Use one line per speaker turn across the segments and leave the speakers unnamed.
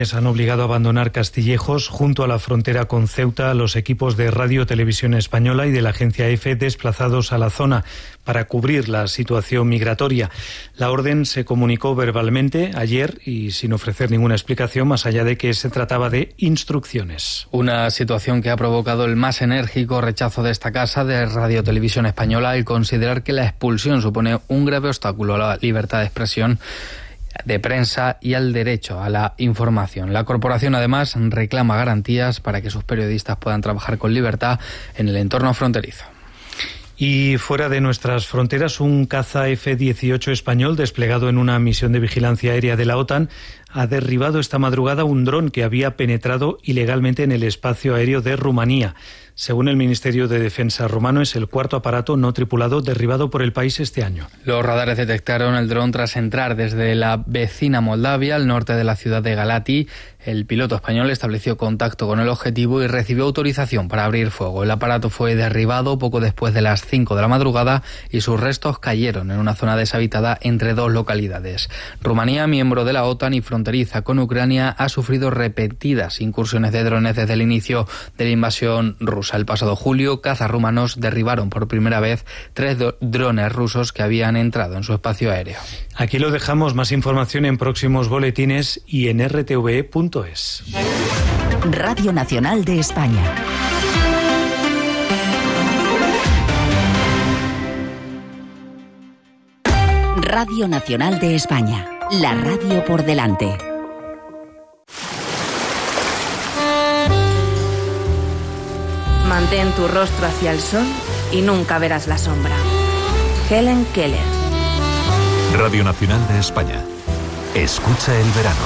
Han obligado a abandonar Castillejos junto a la frontera con Ceuta a los equipos de Radio Televisión Española y de la agencia EFE desplazados a la zona para cubrir la situación migratoria. La orden se comunicó verbalmente ayer y sin ofrecer ninguna explicación más allá de que se trataba de instrucciones.
Una situación que ha provocado el más enérgico rechazo de esta casa de Radio Televisión Española al considerar que la expulsión supone un grave obstáculo a la libertad de expresión de prensa y al derecho a la información. La corporación además reclama garantías para que sus periodistas puedan trabajar con libertad en el entorno fronterizo.
Y fuera de nuestras fronteras, un caza F-18 español desplegado en una misión de vigilancia aérea de la OTAN ha derribado esta madrugada un dron que había penetrado ilegalmente en el espacio aéreo de Rumanía. Según el Ministerio de Defensa rumano, es el cuarto aparato no tripulado derribado por el país este año.
Los radares detectaron el dron tras entrar desde la vecina Moldavia, al norte de la ciudad de Galati. El piloto español estableció contacto con el objetivo y recibió autorización para abrir fuego. El aparato fue derribado poco después de las 5 de la madrugada y sus restos cayeron en una zona deshabitada entre dos localidades. Rumanía, miembro de la OTAN y fronteriza con Ucrania, ha sufrido repetidas incursiones de drones desde el inicio de la invasión rusa. El pasado julio, cazas rumanos derribaron por primera vez 3 drones rusos que habían entrado en su espacio aéreo.
Aquí lo dejamos. Más información en próximos boletines y en rtve.es.
Radio Nacional de España. Radio Nacional de España. La radio por delante.
Mantén tu rostro hacia el sol y nunca verás la sombra. Helen Keller.
Radio Nacional de España. Escucha el verano.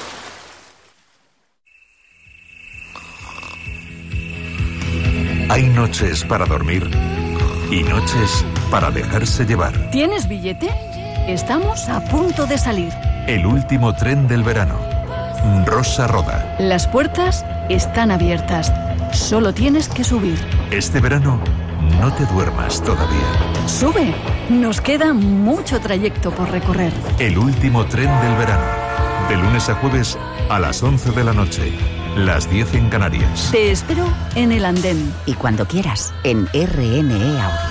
Hay noches para dormir y noches para dejarse llevar.
¿Tienes billete? Estamos a punto de salir.
El último tren del verano. Rosa Roda.
Las puertas están abiertas. Solo tienes que subir.
Este verano, no te duermas todavía.
Sube. Nos queda mucho trayecto por recorrer.
El último tren del verano. De lunes a jueves a las 11 de la noche. Las 10 en Canarias.
Te espero en el andén.
Y cuando quieras, en RNE Audio.